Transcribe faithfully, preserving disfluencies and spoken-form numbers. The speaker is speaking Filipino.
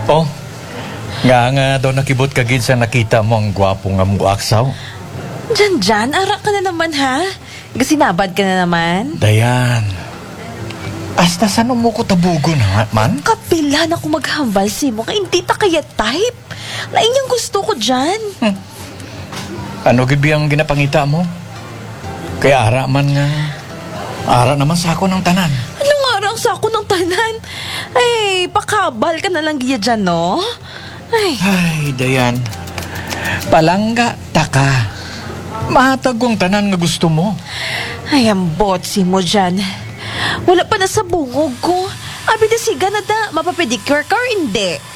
Oh, nga nga daw nakibot ka gid sa nakita mo ang gwapo nga mong aksaw. Jan, Jan, ara ka na naman ha? Gasinabad ka na naman? Dayan. Hasta saan mo ko tabugo na, man? Kapila na kung maghambal si mo, kaya hindi ta kaya type. Lain yung gusto ko dyan. Hmm. Ano gid ang ginapangita mo? Kaya ara man nga. Ara naman sa ako ng tanan. Ano nga ang sako ng tanan? Ay, pakabal ka na lang giya dyan, no? Ay, Ay, Dayan. Palangga, taka. Mahatag kong tanan nga gusto mo. ay, ambot si mo dyan. Wala pa na sa bungog ko. Abi na siga na da, mapapedicure ka or hindi?